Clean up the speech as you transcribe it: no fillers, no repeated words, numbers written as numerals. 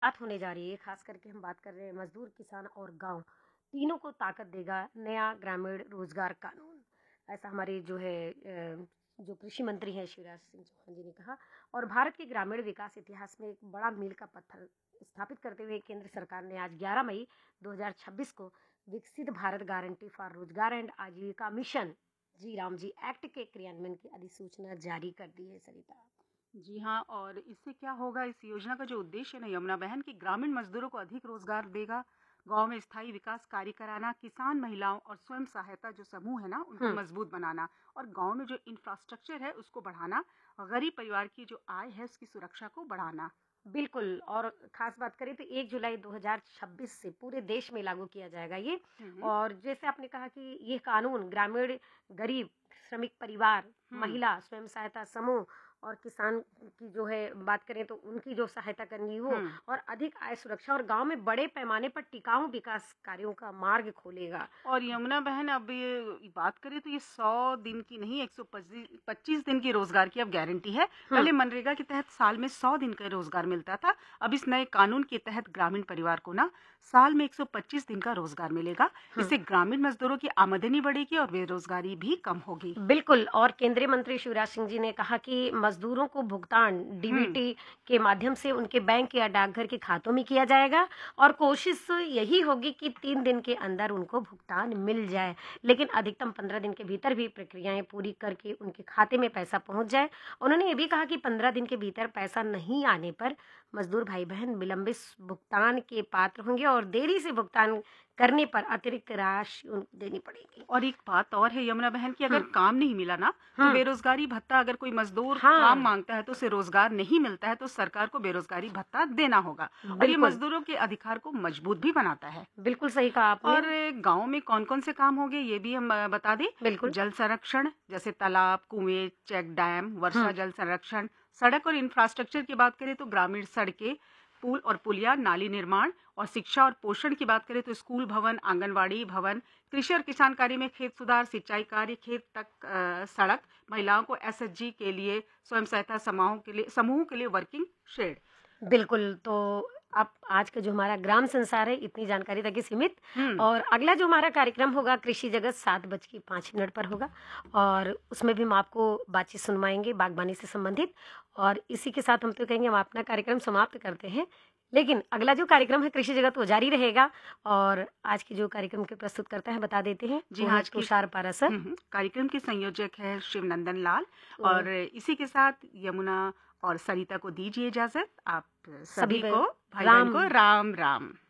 बात होने जा रही है, खास करके हम बात कर रहे हैं मजदूर, किसान और गांव, तीनों को ताकत देगा नया ग्रामीण रोजगार कानून। ऐसा हमारे जो कृषि मंत्री हैं शिवराज सिंह चौहान जी ने कहा। और भारत के ग्रामीण विकास इतिहास में एक बड़ा मील का पत्थर स्थापित करते हुए केंद्र सरकार ने आज 11 मई 2026 को विकसित भारत गारंटी फॉर रोजगार एंड आजीविका मिशन जी राम जी एक्ट के क्रियान्वयन की अधिसूचना जारी कर दी है, सरिता। जी हाँ, और इससे क्या होगा, इस योजना का जो उद्देश्य है ना यमुना बहन, कि ग्रामीण मजदूरों को अधिक रोजगार देगा, गांव में स्थायी विकास कार्य कराना, किसान महिलाओं और स्वयं सहायता जो समूह है ना उनको हम्म। मजबूत बनाना, और गांव में जो इंफ्रास्ट्रक्चर है उसको बढ़ाना, और गरीब परिवार की जो आय है उसकी सुरक्षा को बढ़ाना। बिल्कुल। और खास बात करें तो 1 जुलाई 2026 से पूरे देश में लागू किया जाएगा ये। हम्म। और जैसे आपने कहा कि ये कानून ग्रामीण, गरीब, श्रमिक परिवार, हम्म। महिला स्वयं सहायता समूह और किसान की जो है बात करें तो उनकी जो सहायता करनी हो, हम्म। और अधिक आय सुरक्षा और गांव में बड़े पैमाने पर टिकाऊ विकास कार्यों का मार्ग खोलेगा। और यमुना बहन, अब ये बात करें तो ये 100 दिन की नहीं, 125 दिन की रोजगार की अब गारंटी है। हम्म। पहले मनरेगा के तहत साल में 100 दिन का रोजगार मिलता था। अब इस नए कानून के तहत ग्रामीण परिवार को ना साल में 125 दिन का रोजगार मिलेगा। हम्म। इससे ग्रामीण मजदूरों की आमदनी बढ़ेगी और बेरोजगारी भी कम होगी। बिल्कुल। और केंद्रीय मंत्री शिवराज सिंह जी ने कहा कि मजदूरों को भुगतान हम्म। डीबीटी के माध्यम से उनके बैंक या डाकघर के खातों में किया जाएगा। और कोशिश यही होगी कि 3 दिन के अंदर उनको भुगतान मिल जाए, लेकिन अधिकतम 15 दिन के भीतर भी प्रक्रियाएं पूरी करके उनके खाते में पैसा पहुंच जाए। उन्होंने ये भी कहा कि 15 दिन के भीतर पैसा नहीं आने पर मजदूर भाई बहन विलंबित भुगतान के पात्र होंगे और देरी से भुगतान करने पर अतिरिक्त राशि उनको देनी पड़ेगी। और एक बात और है यमुना बहन, की अगर हम्म। काम नहीं मिला ना तो हम्म। बेरोजगारी भत्ता, अगर कोई मजदूर काम हाँ। मांगता है तो उसे रोजगार नहीं मिलता है तो सरकार को बेरोजगारी भत्ता देना होगा। और ये बिल्कुल। मजदूरों के अधिकार को मजबूत भी बनाता है। बिल्कुल सही कहा आपने। और गांव में कौन कौन से काम होंगे ये भी हम बता दें। बिल्कुल। जल संरक्षण, जैसे तालाब, कुएं, चेक डैम, वर्षा हुँ। जल संरक्षण। सड़क और इंफ्रास्ट्रक्चर की बात करें तो ग्रामीण सड़कें, पुल और पुलिया, नाली निर्माण। और शिक्षा और पोषण की बात करें तो स्कूल भवन, आंगनवाड़ी भवन। कृषि और किसान कार्य में खेत सुधार, सिंचाई कार्य, खेत तक सड़क। महिलाओं को एसएचजी के लिए, स्वयं सहायता समूहों के लिए वर्किंग शेड। बिल्कुल। तो अब आज का जो हमारा ग्राम संसार है, इतनी जानकारी तक ही सीमित। हम्म। और अगला जो हमारा कार्यक्रम होगा कृषि जगत 7:05 पर होगा, और उसमें भी हम आपको बातचीत सुनवाएंगे बागवानी से संबंधित। और इसी के साथ हम तो कहेंगे हम अपना कार्यक्रम समाप्त करते हैं, लेकिन अगला जो कार्यक्रम है कृषि जगत वो जारी रहेगा। और आज के जो कार्यक्रम के प्रस्तुतकर्ता है बता देते हैं, जी वो हाँ, है आज की तुषार पारासर। कार्यक्रम के संयोजक है शिवनंदन लाल। तो और इसी के साथ यमुना और सरिता को दीजिए इजाजत। आप सभी सभी को को, भाई बहन राम को राम राम।